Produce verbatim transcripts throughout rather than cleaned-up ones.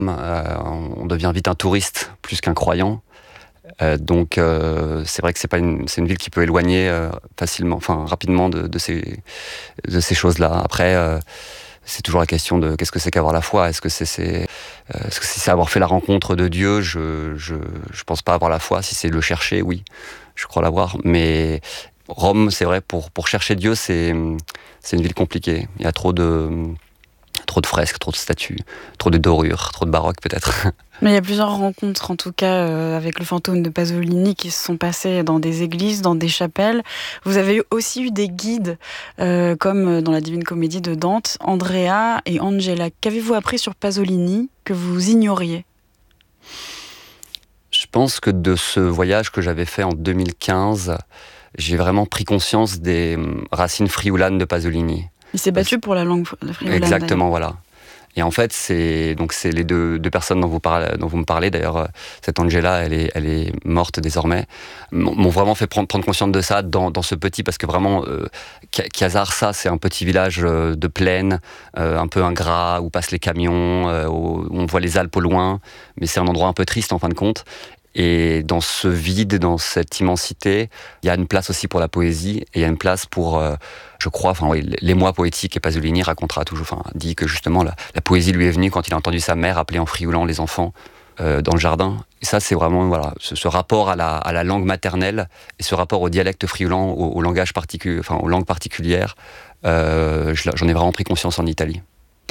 Euh, on devient vite un touriste plus qu'un croyant. Euh, donc euh, c'est vrai que c'est pas une, c'est une ville qui peut éloigner euh, facilement, enfin rapidement de, de ces, de ces choses-là. Après, euh, c'est toujours la question de qu'est-ce que c'est qu'avoir la foi. Est-ce que c'est, c'est, euh, est-ce que c'est avoir fait la rencontre de Dieu? Je, je, je pense pas avoir la foi. Si c'est le chercher, oui, je crois l'avoir. Mais Rome, c'est vrai, pour pour chercher Dieu, c'est c'est une ville compliquée. Il y a trop de trop de fresques, trop de statues, trop de dorures, trop de baroque peut-être. Mais il y a plusieurs rencontres, en tout cas, euh, avec le fantôme de Pasolini qui se sont passées dans des églises, dans des chapelles. Vous avez aussi eu des guides, euh, comme dans la Divine Comédie de Dante, Andrea et Angela. Qu'avez-vous appris sur Pasolini que vous ignoriez? Je pense que de ce voyage que j'avais fait en deux mille quinze, j'ai vraiment pris conscience des racines frioulanes de Pasolini. Il s'est battu pour la langue frioulane. Exactement, voilà. Et en fait, c'est donc c'est les deux, deux personnes dont vous parlez, dont vous me parlez. D'ailleurs, cette Angela, elle est, elle est morte désormais. M'ont vraiment fait prendre, prendre conscience de ça dans, dans ce petit, parce que vraiment, euh, Chiasarsa, c'est un petit village de plaine, euh, un peu ingrat, où passent les camions, euh, où on voit les Alpes au loin, mais c'est un endroit un peu triste en fin de compte. Et dans ce vide, dans cette immensité, il y a une place aussi pour la poésie, et il y a une place pour, euh, je crois, enfin oui, l'émoi poétique. Et Pasolini racontera toujours, enfin dit que justement la, la poésie lui est venue quand il a entendu sa mère appeler en frioulant les enfants euh, dans le jardin. Et ça, c'est vraiment voilà ce, ce rapport à la, à la langue maternelle et ce rapport au dialecte frioulant, au, au langage particulier, enfin aux langues particulières. Euh, j'en ai vraiment pris conscience en Italie.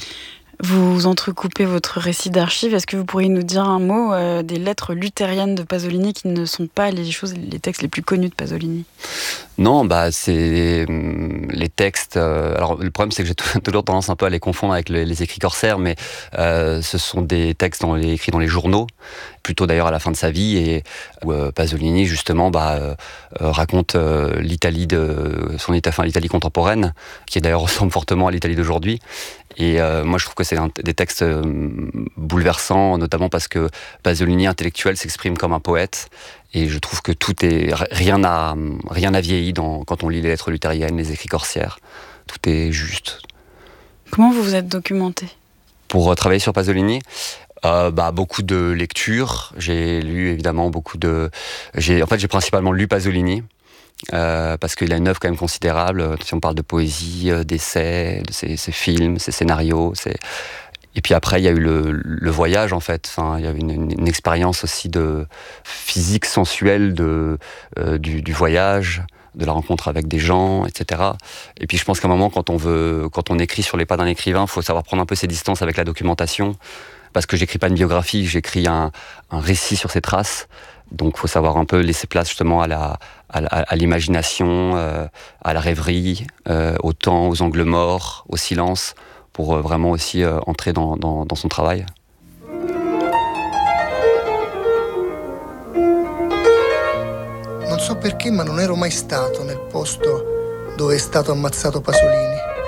Vous entrecoupez votre récit d'archives. Est-ce que vous pourriez nous dire un mot euh, des lettres luthériennes de Pasolini qui ne sont pas les choses, les textes les plus connus de Pasolini? Non, bah c'est les textes. Euh, alors le problème, c'est que j'ai toujours tendance un peu à les confondre avec les, les écrits corsaires, mais euh, ce sont des textes dans les, écrits dans les journaux, plutôt d'ailleurs à la fin de sa vie, et où euh, Pasolini justement bah, euh, raconte euh, l'Italie de son état, enfin l'Italie contemporaine, qui d'ailleurs ressemble fortement à l'Italie d'aujourd'hui. Et euh, moi, je trouve que c'est un, des textes euh, bouleversants, notamment parce que Pasolini, intellectuel, s'exprime comme un poète. Et je trouve que tout est rien n'a rien n'a vieilli dans, quand on lit les lettres luthériennes, les écrits corsaires. Tout est juste. Comment vous vous êtes documenté pour euh, travailler sur Pasolini? Euh, bah, beaucoup de lectures. J'ai lu évidemment beaucoup de. J'ai en fait j'ai principalement lu Pasolini. Euh, parce qu'il a une œuvre quand même considérable. Si on parle de poésie, euh, d'essais, de ses, ses films, ses scénarios, ses... et puis après il y a eu le, le voyage en fait. Enfin, il y avait une, une, une expérience aussi de physique sensuelle de euh, du, du voyage, de la rencontre avec des gens, et cetera. Et puis je pense qu'à un moment, quand on veut, quand on écrit sur les pas d'un écrivain, il faut savoir prendre un peu ses distances avec la documentation, parce que j'écris pas une biographie, j'écris un, un récit sur ses traces. Donc, il faut savoir un peu laisser place justement à la, à, à, à l'imagination, euh, à la rêverie, euh, au temps, aux angles morts, au silence, pour euh, vraiment aussi euh, entrer dans, dans, dans son travail. Non so perché, ma non ero mai stato nel posto dove è stato ammazzato Pasolini.